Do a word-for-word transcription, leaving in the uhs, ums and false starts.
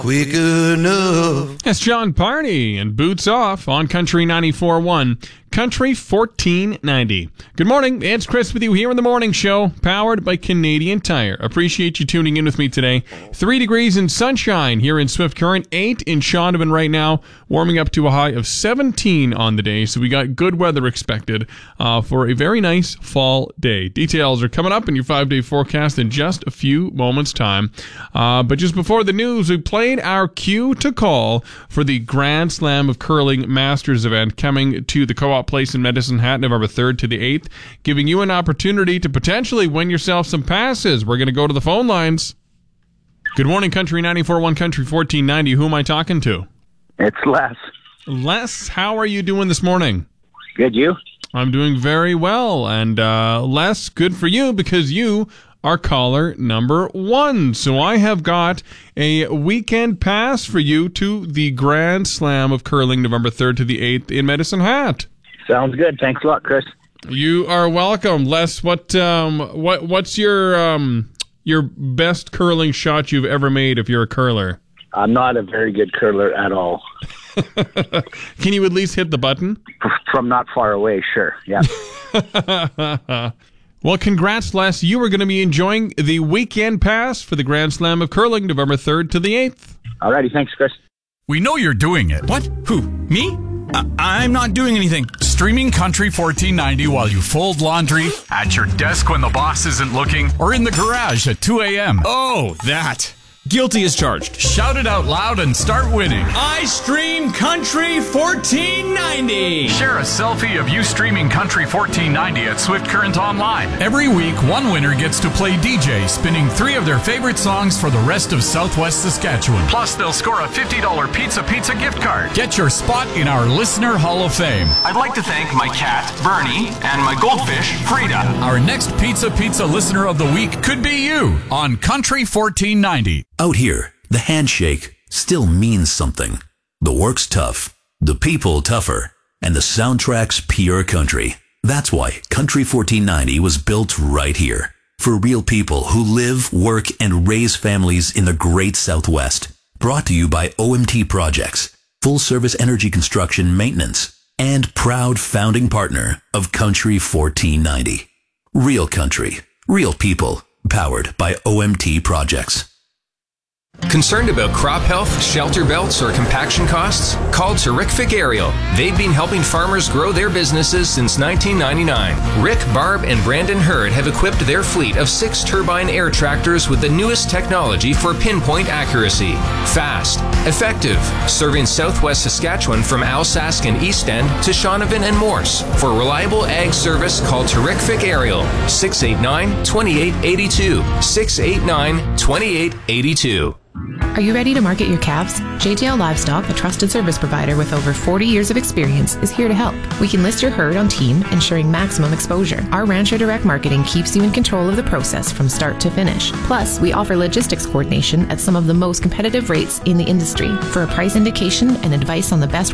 quick enough. That's John Party and Boots Off on Country ninety-four point one. Country fourteen ninety. Good morning. It's Chris with you here in the morning show, powered by Canadian Tire. Appreciate you tuning in with me today. Three degrees and sunshine here in Swift Current. Eight in Shaunavon right now, warming up to a high of seventeen on the day. So we got good weather expected uh, for a very nice fall day. Details are coming up in your five-day forecast in just a few moments' time. Uh, but just before the news, we played our cue to call for the Grand Slam of Curling Masters event coming to the Co-op Place in Medicine Hat, November third to the eighth, giving you an opportunity to potentially win yourself some passes. We're going to go to the phone lines. Good morning, Country ninety-four point one, Country fourteen ninety. Who am I talking to? It's Les. Les, how are you doing this morning? Good, you? I'm doing very well. And uh, Les, good for you because you are caller number one. So I have got a weekend pass for you to the Grand Slam of Curling, November third to the eighth in Medicine Hat. Sounds good. Thanks a lot, Chris. You are welcome. Les, what um what what's your um your best curling shot you've ever made if you're a curler? I'm not a very good curler at all. Can you at least hit the button? From not far away, sure. Yeah. Well, congrats, Les. You are going to be enjoying the weekend pass for the Grand Slam of Curling, November third to the eighth. Alrighty, thanks, Chris. We know you're doing it. What? Who? Me? I- I'm not doing anything. Streaming Country fourteen ninety while you fold laundry, at your desk when the boss isn't looking, or in the garage at two a.m. Oh, that. Guilty as charged. Shout it out loud and start winning. I stream Country fourteen ninety. Share a selfie of you streaming Country fourteen ninety at Swift Current Online. Every week, one winner gets to play D J, spinning three of their favorite songs for the rest of Southwest Saskatchewan. Plus, they'll score a fifty dollars Pizza Pizza gift card. Get your spot in our Listener Hall of Fame. I'd like to thank my cat, Bernie, and my goldfish, Frida. Our next Pizza Pizza Listener of the Week could be you on Country fourteen ninety. Out here, the handshake still means something. The work's tough, the people tougher, and the soundtrack's pure country. That's why Country fourteen ninety was built right here. For real people who live, work, and raise families in the great Southwest. Brought to you by O M T Projects, full service energy construction maintenance, and proud founding partner of Country fourteen ninety. Real country, real people, powered by O M T Projects. Concerned about crop health, shelter belts, or compaction costs? Call Terrific Aerial. They've been helping farmers grow their businesses since nineteen ninety-nine. Rick, Barb, and Brandon Hurd have equipped their fleet of six turbine air tractors with the newest technology for pinpoint accuracy. Fast, effective, serving Southwest Saskatchewan from Alsace and East End to Shaunavon and Morse. For reliable ag service, call Terrific Aerial. six eight nine, two eight eight two. six eight nine, two eight eight two. Are you ready to market your calves? J T L Livestock, a trusted service provider with over forty years of experience, is here to help. We can list your herd on team, ensuring maximum exposure. Our Rancher Direct Marketing keeps you in control of the process from start to finish. Plus, we offer logistics coordination at some of the most competitive rates in the industry. For a price indication and advice on the best